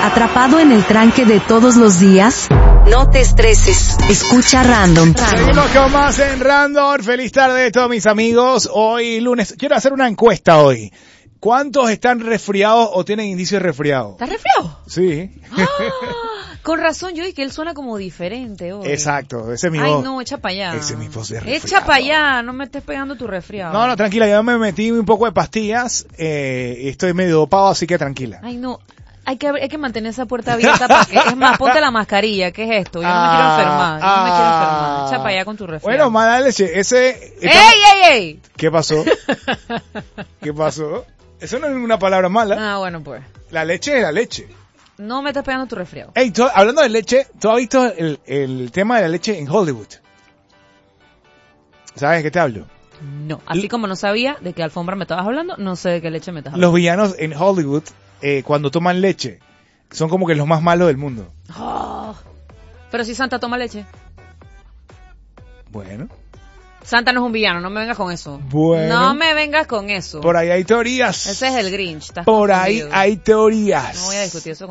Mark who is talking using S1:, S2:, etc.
S1: ¿Atrapado en el tranque de todos los días? No te estreses. Escucha Random.
S2: Seguimos con más en Random. Feliz tarde a todos mis amigos. Hoy lunes. Quiero hacer una encuesta hoy. ¿Cuántos están resfriados o tienen indicio de resfriado?
S3: ¿Estás resfriado?
S2: Sí.
S3: Con razón, yo dije que él suena como diferente hoy.
S2: Exacto, ese es mi voz.
S3: Ay, no, echa para allá.
S2: Ese es mi voz de resfriado.
S3: Echa para allá, no me estés pegando tu resfriado.
S2: No, tranquila, yo me metí un poco de pastillas y estoy medio dopado, así que tranquila.
S3: Ay, no. Hay que mantener esa puerta abierta para que... Es más, ponte la mascarilla. ¿Qué es esto? Yo no me quiero enfermar. Yo no me quiero enfermar. Echa para allá con tu resfriado.
S2: Bueno, mala leche, ese...
S3: ¡Ey!
S2: ¿Qué pasó? ¿Qué pasó? Eso no es una palabra mala.
S3: Ah, bueno, pues.
S2: La leche es la leche.
S3: No me estés pegando tu resfriado.
S2: Ey, hablando de leche, ¿tú has visto el tema de la leche en Hollywood? ¿Sabes de qué te hablo?
S3: No. Así como no sabía de qué alfombra me estabas hablando, no sé de qué leche me estás hablando.
S2: Los villanos en Hollywood, cuando toman leche, son como que los más malos del mundo.
S3: Oh, pero si Santa toma leche.
S2: Bueno.
S3: Santa no es un villano, no me vengas con eso.
S2: Bueno.
S3: No me vengas con eso.
S2: Por ahí hay teorías.
S3: Ese es el Grinch.
S2: Por ahí hay teorías.
S3: No voy a discutir eso